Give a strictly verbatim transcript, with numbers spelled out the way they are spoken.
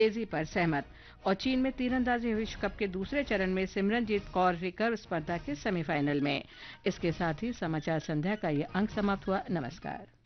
तेजी पर सहमत। और चीन में तीरंदाजी विश्व कप के दूसरे चरण में सिमरनजीत कौर रिकर्व स्पर्धा के सेमीफाइनल में। इसके साथ ही समाचार संध्या का ये अंक समाप्त हुआ। नमस्कार।